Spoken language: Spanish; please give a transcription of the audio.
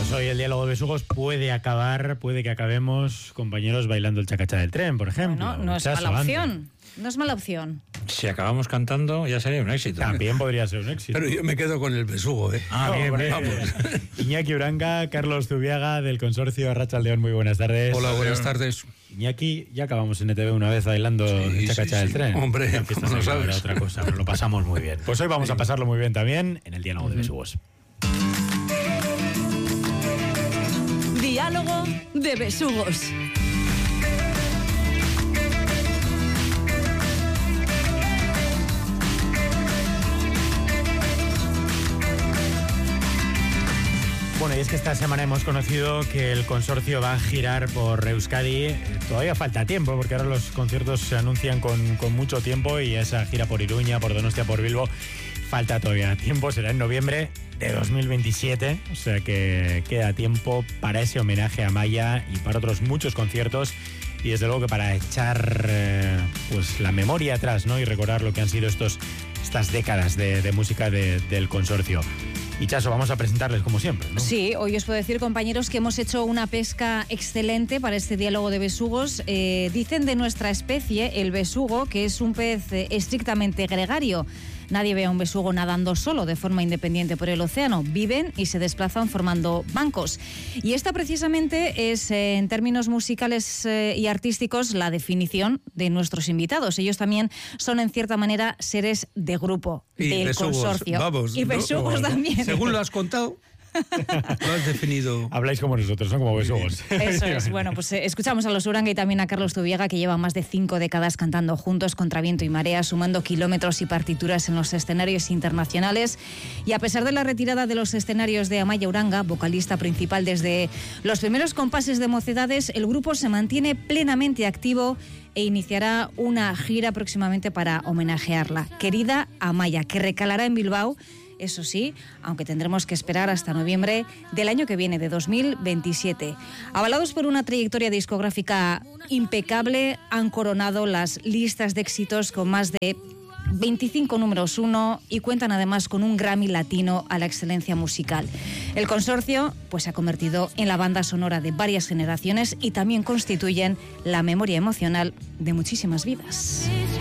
Pues hoy el diálogo de besugos puede que acabemos, compañeros, bailando el chacachá del tren, por ejemplo. Bueno, no es mala opción. No es mala opción. Si acabamos cantando ya sería un éxito. También podría ser un éxito. Pero yo me quedo con el besugo, ¿eh? Bien, vamos. Iñaki Uranga, Carlos Zubiaga, del consorcio Arratsaldeon, muy buenas tardes. Hola, buenas tardes. Iñaki, ya acabamos en ETV una vez bailando el chacachá del tren. Hombre, ¿cómo no sabes? Era otra cosa, pero lo pasamos muy bien. Pues hoy vamos a pasarlo muy bien también en el diálogo de besugos. Diálogo de besugos. Bueno, y es que esta semana hemos conocido que el consorcio va a girar por Euskadi. Todavía falta tiempo, porque ahora los conciertos se anuncian con mucho tiempo, y esa gira por Iruña, por Donostia, por Bilbo, falta todavía tiempo. Será en noviembre de 2027, o sea que queda tiempo para ese homenaje a Amaia y para otros muchos conciertos, y desde luego que para echar pues la memoria atrás, ¿no? Y recordar lo que han sido estas décadas de música del consorcio. Y Chaso, vamos a presentarles como siempre, ¿no? Sí, hoy os puedo decir, compañeros, que hemos hecho una pesca excelente para este diálogo de besugos. Dicen de nuestra especie, el besugo, que es un pez estrictamente gregario. Nadie ve a un besugo nadando solo de forma independiente por el océano. Viven y se desplazan formando bancos. Y esta precisamente es, en términos musicales y artísticos, la definición de nuestros invitados. Ellos también son, en cierta manera, seres de grupo, y del besugos, consorcio. Vamos, y besugos también. Según lo has contado, lo has definido. Habláis como nosotros, son como besugos. Eso es. Bueno, pues escuchamos a los Uranga y también a Carlos Zubiaga, que llevan más de 5 décadas cantando juntos contra viento y marea, sumando kilómetros y partituras en los escenarios internacionales. Y a pesar de la retirada de los escenarios de Amaia Uranga, vocalista principal desde los primeros compases de Mocedades, el grupo se mantiene plenamente activo e iniciará una gira próximamente para homenajearla. Querida Amaia, que recalará en Bilbao. Eso sí, aunque tendremos que esperar hasta noviembre del año que viene, de 2027. Avalados por una trayectoria discográfica impecable, han coronado las listas de éxitos con más de 25 números 1 y cuentan además con un Grammy latino a la excelencia musical. El consorcio pues se ha convertido en la banda sonora de varias generaciones y también constituyen la memoria emocional de muchísimas vidas.